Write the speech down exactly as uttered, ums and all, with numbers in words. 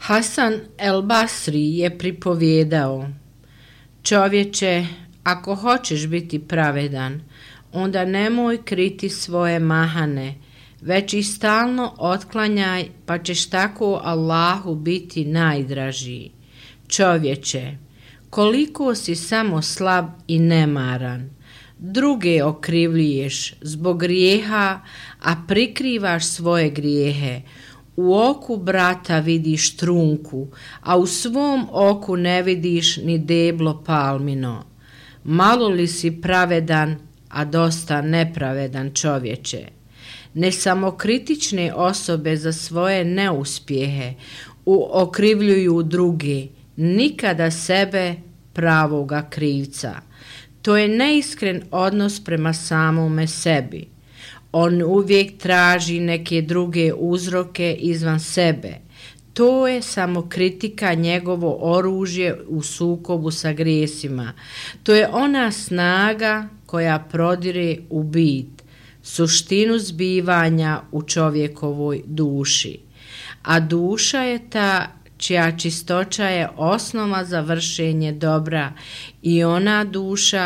Hasan el Basri je pripovijedao: čovječe, ako hoćeš biti pravedan, onda nemoj kriti svoje mahane, već ih stalno otklanjaj, pa ćeš tako Allahu biti najdražiji. Čovječe, koliko si samo slab i nemaran, druge okrivljuješ zbog grijeha, a prikrivaš svoje grijehe. U oku brata vidiš trunku, a u svom oku ne vidiš ni deblo palmino. Malo li si pravedan, a dosta nepravedan, čovječe? Nesamokritične osobe za svoje neuspjehe okrivljuju druge, nikada sebe pravoga krivca. To je neiskren odnos prema samome sebi. On uvijek traži neke druge uzroke izvan sebe. To je samokritika njegovo oružje u sukobu sa grijesima. To je ona snaga koja prodire u bit, suštinu zbivanja u čovjekovoj duši. A duša je ta čija čistoća je osnova za vršenje dobra i ona duša